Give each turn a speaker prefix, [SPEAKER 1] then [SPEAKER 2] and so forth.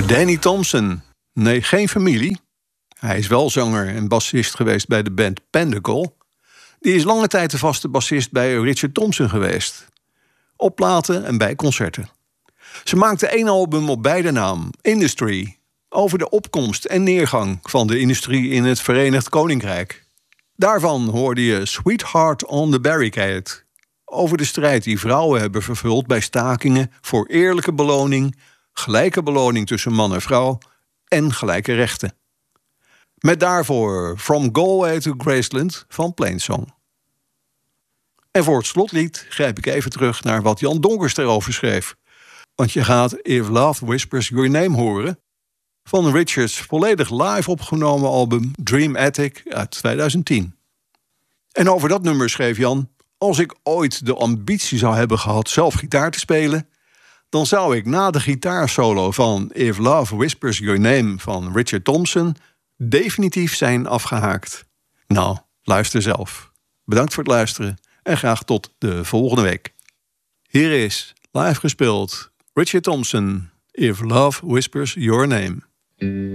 [SPEAKER 1] Danny Thompson. Nee, geen familie. Hij is wel zanger en bassist geweest bij de band Pendacle. Die is lange tijd de vaste bassist bij Richard Thompson geweest. Op platen en bij concerten. Ze maakte 1 album op beide naam, Industry, over de opkomst en neergang van de industrie in het Verenigd Koninkrijk. Daarvan hoorde je Sweetheart on the Barricade, over de strijd die vrouwen hebben vervuld bij stakingen voor eerlijke beloning, gelijke beloning tussen man en vrouw en gelijke rechten. Met daarvoor From Galway to Graceland van Plainsong. En voor het slotlied grijp ik even terug naar wat Jan Donkers erover schreef. Want je gaat If Love Whispers Your Name horen van Richards volledig live opgenomen album Dream Attic uit 2010. En over dat nummer schreef Jan: als ik ooit de ambitie zou hebben gehad zelf gitaar te spelen, dan zou ik na de gitaarsolo van If Love Whispers Your Name van Richard Thompson definitief zijn afgehaakt. Nou, luister zelf. Bedankt voor het luisteren en graag tot de volgende week. Hier is, live gespeeld, Richard Thompson, If Love Whispers Your Name.